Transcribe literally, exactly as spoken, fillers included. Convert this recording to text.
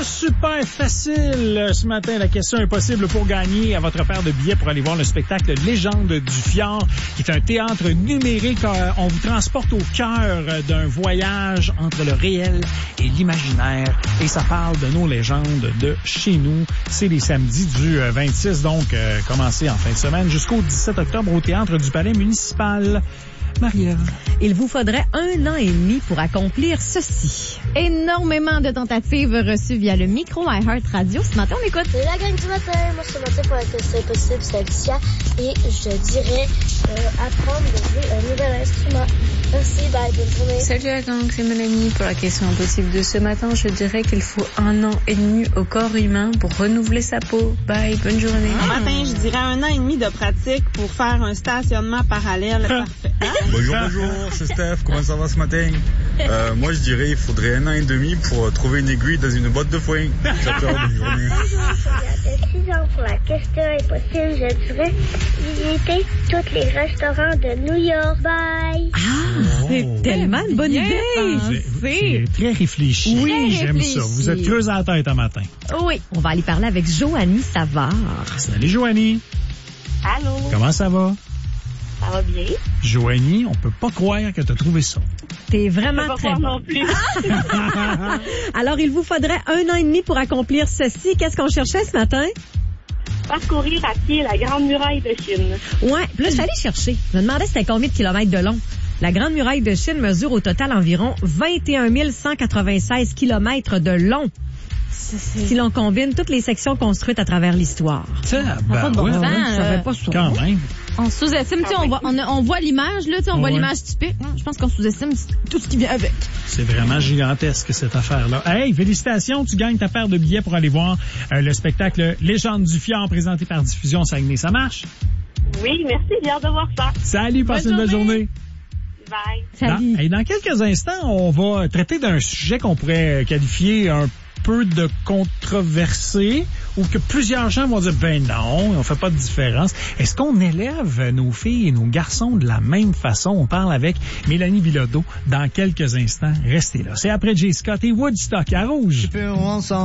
super facile. Ce matin, la question impossible pour gagner à votre paire de billets pour aller voir le spectacle Légende du Fjord, qui est un théâtre numérique. On vous transporte au cœur d'un voyage entre le réel et l'imaginaire. Et ça parle de nos légendes de chez nous. C'est les samedis du vingt-six, donc euh, commencé en fin de semaine, jusqu'au dix-sept octobre au théâtre du Palais municipal. Marie-Ève. Il vous faudrait un an et demi pour accomplir ceci. Énormément de tentatives reçues via le micro iHeart Radio. Ce matin, on écoute. C'est la gang du matin. Moi, ce matin, pour la question impossible, c'est Alicia. Et je dirais euh, apprendre de jouer un nouvel instrument. Merci, bye, bonne journée. Salut la gang, c'est Mélanie. Pour la question impossible de ce matin, je dirais qu'il faut un an et demi au corps humain pour renouveler sa peau. Bye, bonne journée. Ce matin, je dirais un an et demi de pratique pour faire un stationnement parallèle parfait. Bonjour, bonjour, c'est Steph. Comment ça va ce matin? Euh, moi, je dirais il faudrait un an et demi pour euh, trouver une aiguille dans une botte de foin. J'adore, bonne journée. Bonjour, je six ans pour la question impossible. Je dirais visiter tous les restaurants de New York. Bye. Ah, oh, c'est tellement une bonne idée. C'est, c'est très réfléchi. Oui, très j'aime réfléchi. ça. Vous êtes creusé à la tête un matin. Oui, on va aller parler avec Joanie Savard. Salut, Joanie. Allô. Comment ça va? Ça va bien. Joanie, on peut pas croire que tu as trouvé ça. T'es vraiment Je peux très pas bon. non plus. Alors, il vous faudrait un an et demi pour accomplir ceci. Qu'est-ce qu'on cherchait ce matin? Parcourir à pied la Grande Muraille de Chine. Ouais, puis là, je suis allée chercher. Je me demandais c'était combien de kilomètres de long. La Grande Muraille de Chine mesure au total environ vingt et un mille cent quatre-vingt-seize kilomètres de long. Si l'on combine toutes les sections construites à travers l'histoire. Ça, pas de bon ouais, sens, ouais, euh, ça fait pas ça. quand même. On sous-estime, tu sais, on voit, on, on voit l'image, là, tu sais, on Ouais. voit l'image typique. Je pense qu'on sous-estime tout ce qui vient avec. C'est vraiment gigantesque, cette affaire-là. Hey, félicitations, tu gagnes ta paire de billets pour aller voir euh, le spectacle Légende du Fjord présenté par Diffusion Saguenay. Ça marche? Oui, merci, j'ai hâte de voir ça. Salut, passe Bonne une belle journée. Bye. Salut. Dans, et dans quelques instants, on va traiter d'un sujet qu'on pourrait qualifier un peu de controversé, ou que plusieurs gens vont dire, ben non, on fait pas de différence. Est-ce qu'on élève nos filles et nos garçons de la même façon? On parle avec Mélanie Bilodeau dans quelques instants. Restez là. C'est après J. Scott et Woodstock à Rouge.